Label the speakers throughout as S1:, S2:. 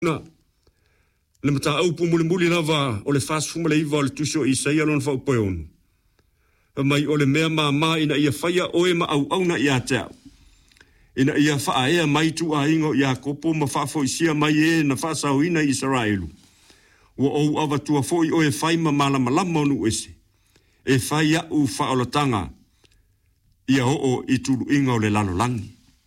S1: na le mata au pu muli lava o le fast fu le iva o le tuso i sai alon fa upo onu. Mai o le mea ma ina ia faya oe ma au na ia te au. Ina ia faa ea mai tu a ingo ia kopo ma faa fo isia mai e na faa sao ina Israelu. Wa ou awa tua fo i oe fai ma malama onu ese. E fai au faa o la tanga ia o i tulu inga o le lalo langi.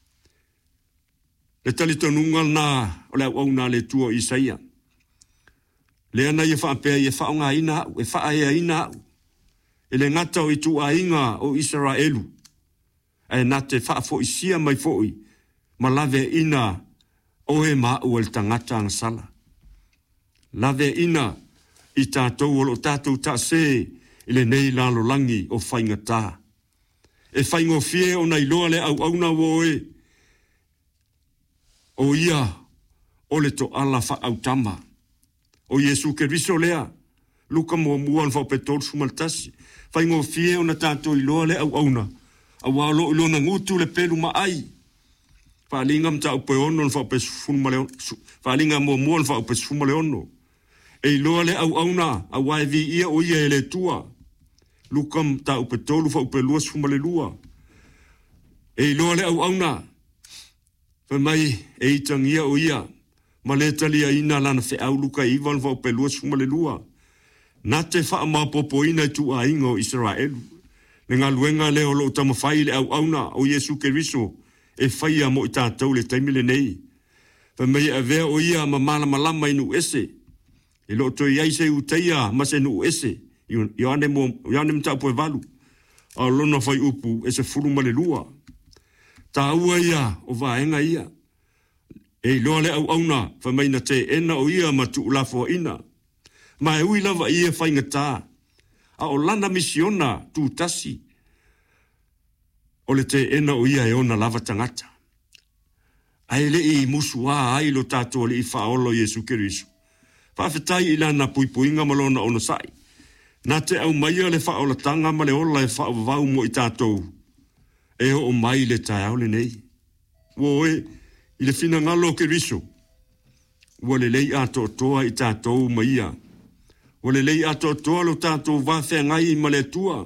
S1: Le talito nungal na o le au na le tua Isaia. Le ana ia faa pea ia faa o ngā ina au, e faa ea ina au. E le ngata o i tu a inga o Israelu. E na te faa fo isia mai foi, ma lave ina o e ma o el tangata ang sala. Lave ina i tātou o lo tātou ta se i le nei lalo langi o whaingata. E whaingo fie o nei loa le au na wo e. O ia o le to ala fa au tama. O Yesu ke riso lea, luka mo muan fa petol sumaltasi. Whaingo fie o na tātou i loa le au na. Awa lo ilo na ngutu le pelu maai. Whalinga mta upe ono fa upes funmale ono. Whalinga mo muan fa upes funmale ono. E loa le au na, awa e vi ia o ia e le tua. Luka mta upe tolu fa upe luas funmale lua. E loa le au na. Fa mai e itang ia o ia. Ma le talia ina lana fe au luka iwan fa upe luas funmale lua. Na te wha ma popo ina tu a ingo Israelu. Le ngā luenga leo lo tamawhai le au na o Yesu Keriso e whaia mo i tātou le taimile nei. Fa mei a vea o ia ma malama inu ese. E lo toi aise u teia ma se nu ese. I ane mta po e valu. A lona whai upu e se furu male lua. Tā ua ia o vaenga ia. E loa le au na fa mei na te ena o ia ma tu ulafo ina. Ma e ui lava ia whainga tā. A o lana misiona tu tasi. O le te ena o ia e ona lava tangata. Ai le i musua ai lo tātua le i whaolo Yesu Keriso. Whawhetai i lana puipuinga malona ona sai. Nā te au maia le whaola tanga ma le ola e whaovau mo i tātou. E o mai le tai au le nei. Wo e, i le fina ngalo Keriso. Wo le lei ato toa i tātou maia. O le lei ato toa lo tātou wāwhea ngai i male tua.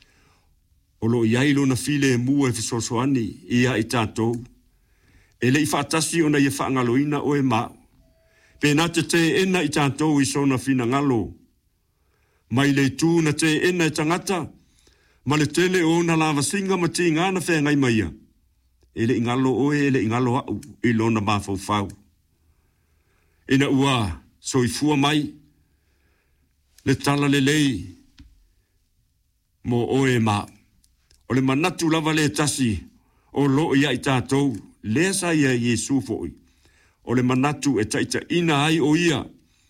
S1: O lo iailo na file e mua e fisosoani i a i tātou. E lei whaatasi o na i whaangaloina o e mao. Pēnā te ena i tātou i sona fina ngalo. Mai le tū na te ena i tangata. Ma le tele o na lava singa ma ti ngana whea ngai maia. E le ingalo o e le ingalo au i lona mawhau whau. Ina ua so i fua mai. Le tala le lei mo oe ma. O le manatu lava le tasi o lo ia i tātou. Le sa ia Yesu foi. O le manatu e taita ina ai o ia.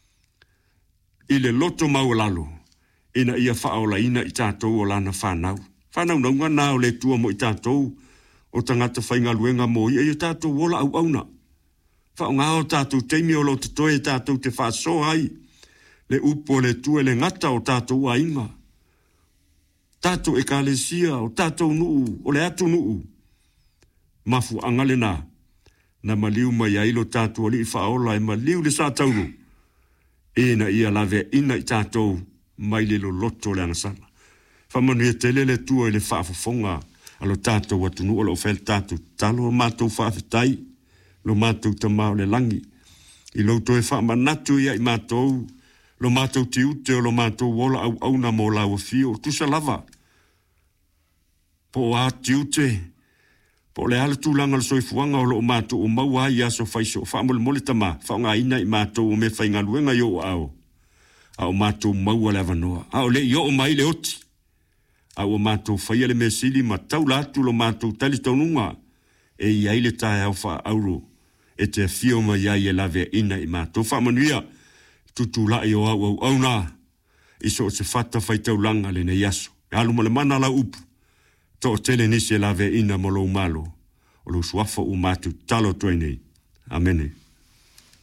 S1: I le loto mau lalo. Ina ia whaola ina i tātou o lana whanau. Whanau naunga nā o le tua mo i tātou. O tangata whainga luenga mo ia i tātou wola au na. Whao ngā o tātou teimi o lo te toe tātou te whaaso ai. Le upo le tue le ngata o tātou a inga. Tātou e kālesia o tātou nuu, o le atu nuu. Mafu angale nā, na maliu mai ailo tātou ali i whaola e maliu le sātauru. E na ia lawe ina i tātou mai le lo loto le angasala. Whamanu e tele le tua e le whaafafonga alo tātou atu nuu o lo fel tātou talo o mātou whaafetai, lo mātou tamau le langi. I lauto e whaamanatu ia i mātou, lo mātou tiute o lo mātou wola au na mo lawa fio, tusa lava. Po a tiute, po le ala tūlanga le soifuanga o lo mātou o maua ia so faiso, whaamole mole tama, whaonga ina i mātou o me whainga luenga yo o ao. A o mātou maua le avanoa, a o le yo o mai le oti. A o mātou whaia le mesili ma tau latu lo mātou tali taununga, e iai le tae au wha auro, e te fio ma iai e lawe ina i mātou. Whaamanuia, tutu la i o au na iso o se fata whaitau langa le nei aso. E alu ma le mana la upu. To tele nisi e lawe ina mo lo malo. O lo suafa u matu talo tuai nei. Amene.